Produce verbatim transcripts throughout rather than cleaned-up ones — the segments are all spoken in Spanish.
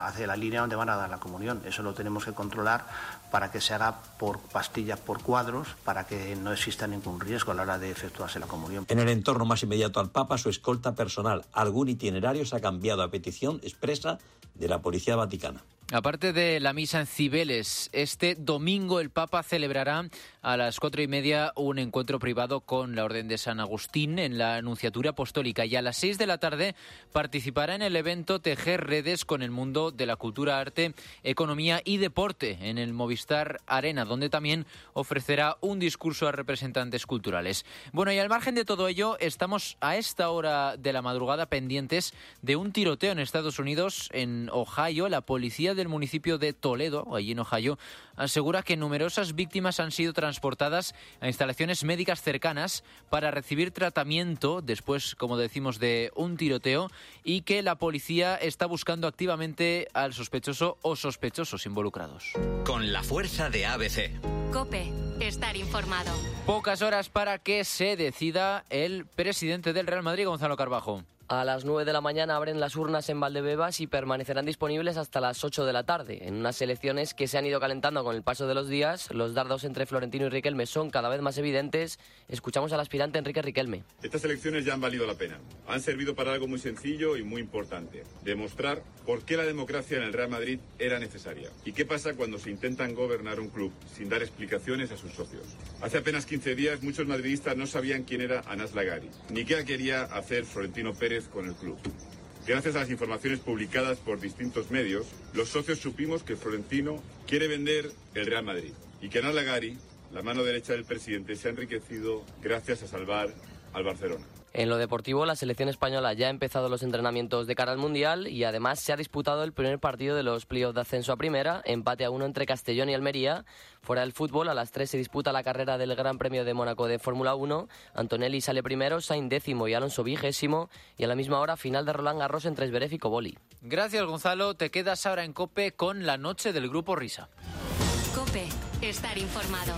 hacia la línea donde van a dar la comunión. Eso lo tenemos que controlar para que se haga por pastillas, por cuadros, para que no exista ningún riesgo a la hora de efectuarse la comunión. En el entorno más inmediato al Papa, su escolta personal. Algún itinerario se ha cambiado a petición expresa de la Policía Vaticana. Aparte de la misa en Cibeles, este domingo el Papa celebrará a las cuatro y media un encuentro privado con la Orden de San Agustín en la Nunciatura Apostólica y a las seis de la tarde participará en el evento Tejer Redes con el mundo de la cultura, arte, economía y deporte en el Movistar Arena, donde también ofrecerá un discurso a representantes culturales. Bueno, y al margen de todo ello, estamos a esta hora de la madrugada pendientes de un tiroteo en Estados Unidos, en Ohio. La policía del municipio de Toledo, allí en Ohio, asegura que numerosas víctimas han sido transportadas a instalaciones médicas cercanas para recibir tratamiento después, como decimos, de un tiroteo, y que la policía está buscando activamente al sospechoso o sospechosos involucrados. Con la fuerza de A B C. COPE. Estar informado. Pocas horas para que se decida el presidente del Real Madrid, Gonzalo Carbajo. A las nueve de la mañana abren las urnas en Valdebebas y permanecerán disponibles hasta las ocho de la tarde. En unas elecciones que se han ido calentando con el paso de los días, los dardos entre Florentino y Riquelme son cada vez más evidentes. Escuchamos al aspirante Enrique Riquelme. Estas elecciones ya han valido la pena. Han servido para algo muy sencillo y muy importante. Demostrar por qué la democracia en el Real Madrid era necesaria. ¿Y qué pasa cuando se intentan gobernar un club sin dar explicaciones a sus socios? Hace apenas quince días muchos madridistas no sabían quién era Anas Lagari, ni qué quería hacer Florentino Pérez con el club. Gracias a las informaciones publicadas por distintos medios, los socios supimos que Florentino quiere vender el Real Madrid y que Anas Lagari, la mano derecha del presidente, se ha enriquecido gracias a salvar al Barcelona. En lo deportivo, la selección española ya ha empezado los entrenamientos de cara al Mundial y además se ha disputado el primer partido de los playoffs de ascenso a primera, empate a uno entre Castellón y Almería. Fuera del fútbol, a las tres se disputa la carrera del Gran Premio de Mónaco de Fórmula uno. Antonelli sale primero, Sainz décimo y Alonso vigésimo. Y a la misma hora, final de Roland Garros entre Zverev y Koboli. Gracias, Gonzalo. Te quedas ahora en COPE con la noche del Grupo Risa. COPE. Estar informado.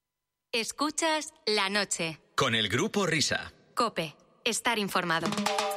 Escuchas La Noche. Con el Grupo Risa. COPE. Estar informado.